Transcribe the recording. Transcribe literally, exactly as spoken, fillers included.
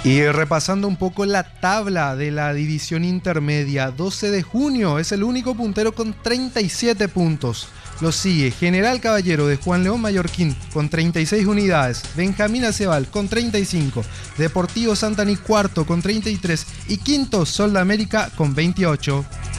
Y repasando un poco la tabla de la división intermedia, doce de junio es el único puntero con treinta y siete puntos. Lo sigue General Caballero de Juan León Mallorquín con treinta y seis unidades, Benjamín Acebal con treinta y cinco, Deportivo Santaní cuarto con treinta y tres y quinto Sol de América con veintiocho.